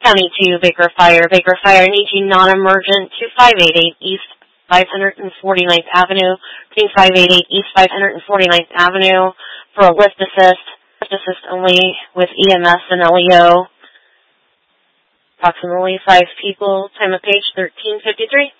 County 2, Baker Fire. Baker Fire needing non-emergent to 588 East 549th Avenue, between 588 East 549th Avenue for a lift assist. Lift assist only with EMS and LEO. Approximately 5 people. Time of page 13:53.